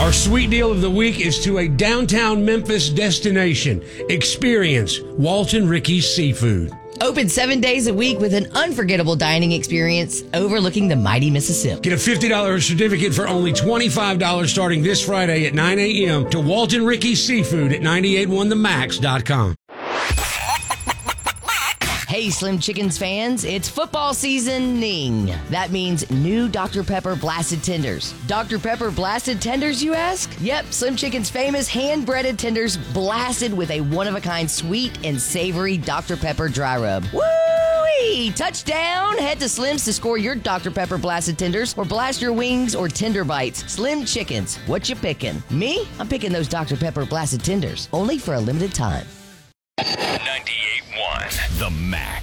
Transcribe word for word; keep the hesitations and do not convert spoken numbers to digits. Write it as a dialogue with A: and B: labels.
A: Our sweet deal of the week is to a downtown Memphis destination. Experience Walton Ricky's Seafood.
B: Open seven days a week with an unforgettable dining experience overlooking the mighty Mississippi.
A: Get a fifty dollars certificate for only twenty-five dollars starting this Friday at nine a.m. to Walton Ricky's Seafood at nine eight one the max dot com.
B: Hey, Slim Chickens fans, it's football seasoning. That means new Doctor Pepper Blasted Tenders. Doctor Pepper Blasted Tenders, you ask? Yep, Slim Chicken's famous hand-breaded tenders blasted with a one-of-a-kind sweet and savory Doctor Pepper dry rub. Woo-wee! Touchdown! Head to Slim's to score your Doctor Pepper Blasted Tenders or blast your wings or tender bites. Slim Chickens, what you picking? Me? I'm picking those Doctor Pepper Blasted Tenders, only for a limited time.
C: ninety-eight point one The Max.